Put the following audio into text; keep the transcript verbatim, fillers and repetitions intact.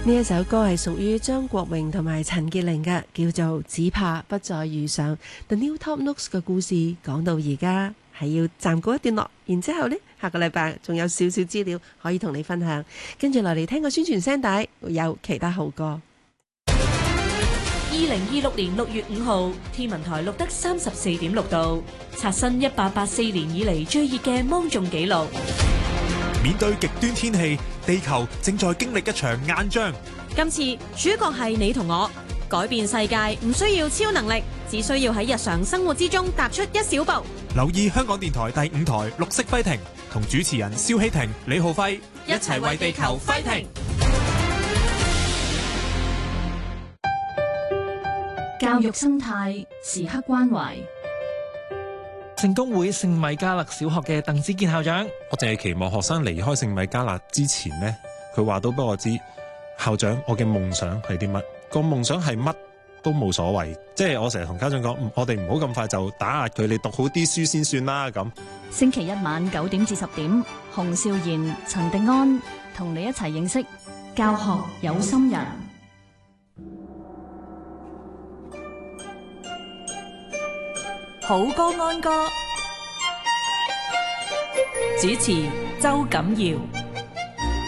呢一首歌係屬於張國榮同埋陳潔靈嘅，叫做《只怕不再遇上》。The New Top Notes 嘅故事講到而家係要暫告一段落，然之後呢，下個禮拜仲有少少資料可以同你分享。跟住落嚟聽個宣傳聲帶，會有其他好歌。 二零二六年六月五號，天文台錄得三十四點六度，刷新一八八四年以嚟最熱嘅芒種紀錄。 面對極端天氣，地球正在經歷一場硬仗。 今次主角係你同我，改變世界唔需要超能力，只需要喺日常生活之中踏出一小步。 留意香港電台第五台綠色揮停，同主持人蕭希婷、李浩輝一齊為地球揮停。 教育生態時刻關懷。 聖公會聖米迦勒小學嘅鄧子健校長， 我淨係期望學生離開聖米迦勒之前呢，佢話到俾我知，校長，我嘅夢想係啲乜？個夢想係乜都冇所謂，即係我成日同家長講，我哋唔好咁快就打壓佢，你讀好啲書先算啦咁。 星期一晚九點至十點，洪少賢、陳迪安同你一齊認識教學有心人。 好歌安歌，主持周錦堯。